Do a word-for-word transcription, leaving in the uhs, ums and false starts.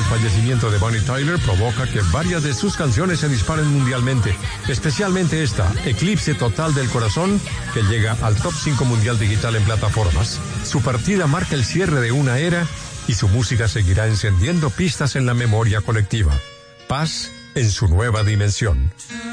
fallecimiento de Bonnie Tyler provoca que varias de sus canciones se disparen mundialmente, especialmente esta, Eclipse Total del Corazón, que llega al top cinco mundial digital en plataformas. Su partida marca el cierre de una era y su música seguirá encendiendo pistas en la memoria colectiva. Paz en su nueva dimensión.